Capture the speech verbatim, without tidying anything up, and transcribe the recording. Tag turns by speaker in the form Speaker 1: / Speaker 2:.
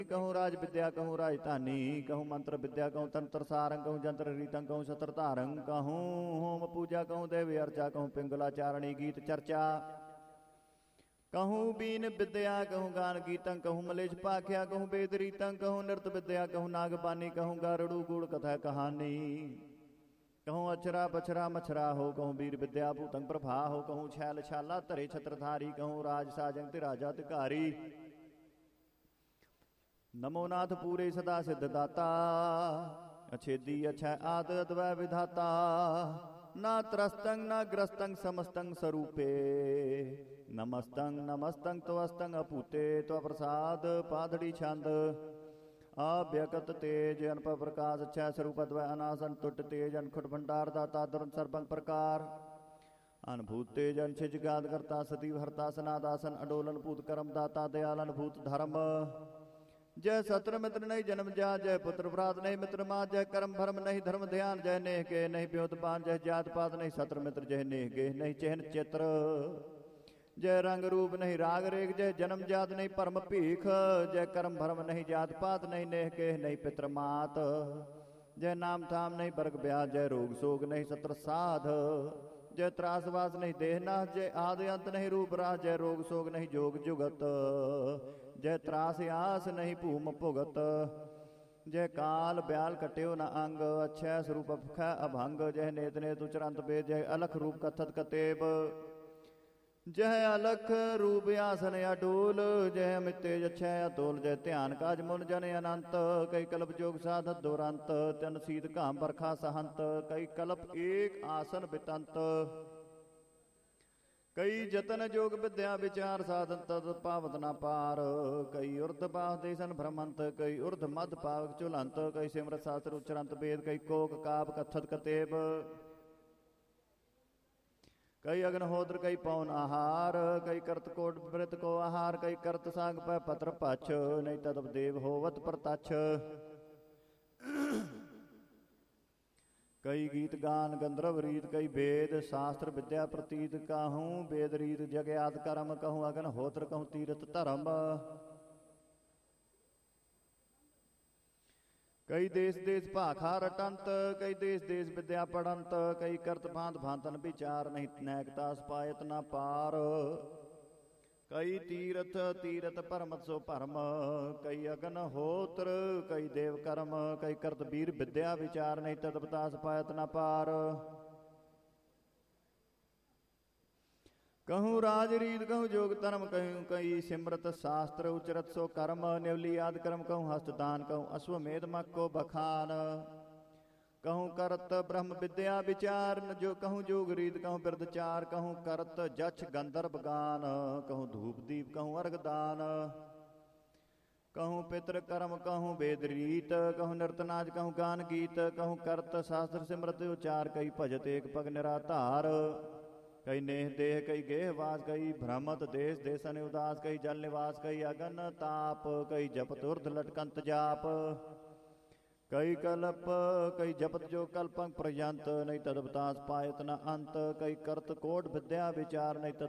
Speaker 1: कहूँ राज विद्या कहूँ राजधानी, कहूँ मंत्र विद्या कहूँ तंत्र सारंग, कहूँ जंत्र रीतंग कहूँ सत्र धारंग, कहूँ होम पूजा कहूँ देवी अर्चा, कहूँ पिंगलाचारणी गीत चर्चा, कहूँ बीन विद्या कहूँ गान गीतं, कहूँ मलेश पाख्या कहूँ वेद रीतं, कहूँ नृत्य विद्या कहूँ नागबानी, कहूँ गारुड़ू गुड़ कथा कहानी, कहूँ अक्षरा बछरा मछरा हो, कहूँ वीर विद्या भूतंग प्रभा हो, कहूँ छैल छाला तरे छत्रधारी, कहूँ राज साजंग राजा धिकारी। नमो नाथ पूरे सदा सिद्ध दाता, अछेदी अक्षय आद अद्वै विधाता, ना त्रस्तंग ना ग्रस्तंग समस्तंग स्वरूपे, नमस्तंग नमस्तंग त्वस्तंग अपूते, त्वप्रसाद पादड़ी छंद अव्यकत तेज अनप प्रकाश अक्षय स्वरूप अद्वै अनासन तुट तेज अनखुट भंडार दाता दुर्न सर्वंग प्रकार, अनभूत तेज अनछिज गाद करता सती हरता सनादासन अडोलन भूत करम दाता दयालन भूत धर्म, जय सत्र मित्र नहीं जन्म जा, जय पुत्र भ्रात नहीं मित्र मां, जय कर्म भरम नहीं धर्म ध्यान, जय नेह के नहीं ब्योत पान, जय जात पात नहीं सत्र मित्र, जय नेह गेह नहीं चहन चित्र, जय रंग रूप नहीं राग रेख, जय जन्म जात नहीं परम भीख, जय कर्म भरम नहीं जात पात नहीं नेह के नहीं पित्र मात, जय नाम थाम नहीं वर्ग ब्याज, जय रोग शोक नहीं सत्र साध, जय त्रासवास नहीं देहनाश, जय आदि अंत नहीं रूप रास, जय रोग शोक नहीं जोग जुगत, जय त्रास आस नहीं भूम भुगत, जय काल ब्याल कट्यो न अंग, अक्षय स्वरूप अभंग, जय नेत नेत उचरंत वेद, जय अलख रूप कथत कतेब, जय अलख रूप आसन अडोल, जय अमित तेज अक्षय अतोल, जय ध्यान काज मुन जन अनंत, कई कल्प जोग साधत दुरंत, तन शीत घाम बरखा सहंत, कई कल्प एक आसन बितंत, कई जतन जोग विद्या विचार साधन तद पावत न पार, कई उर्ध बाह देशन भ्रमंत, कई उर्ध मध पावक चुलंत, कई सिमरत शास्त्र उच्चरंत वेद, कई कोक काप कथत कतेब, कई अग्नहोत्र कई पौन आहार, कई करत कोट वृत को आहार, कई करत साग पै पत्र पछ, नहीं तदप देव होवत प्रतछ, कई गीत गान गंधर्व रीत, कई वेद शास्त्र विद्या प्रतीत, कहूँ वेद रीत जगयात कर्म, कहूँ अग्नहोत्र कहूँ तीर्थ धर्म, कई देश देश भाखा रटंत, कई देश देश विद्या पढ़ंत, कई करत भांत भांतन विचार, नहीं नैकता पायत न पार, कई तीरथ तीरथ परमत सो परम, कई अगन होत्र कई देव कर्म, कई करत वीर विद्या विचार, नहीं तदपतास पायत न पार, कहूँ राज रीत कहूँ जोग धर्म, कहूँ कई सिमरत शास्त्र उचरत सो कर्म, निवली आदि कर्म कहूँ हस्तदान, कहूँ अश्वमेध मक को बखान, कहूँ करत ब्रह्म विद्या विचार, जो कहूँ जोग रीत कहूँ बिरदचार, कहूँ करत जछ गंधर्व गान, कहूँ धूप दीप कहूँ अर्घ दान, कहूँ पितृ कर्म कहूँ वेद रीत, कहूँ नृतनाज कहूँ गान गीत, कहूँ करत शास्त्र सिमरत उचार, कई भजत एक पग निराधार, कई नेह देह कई गेह वास, कई भ्रमत देश देशन उदास, कई जल निवास कई अगन ताप, कई जपत उर्ध लटकंत जाप, कई कल्प कई जपत जो कल्पंग पर्यंत, नहीं तदवतास पायत न अंत, कई करत कोट विद्या विचार, नहीं तद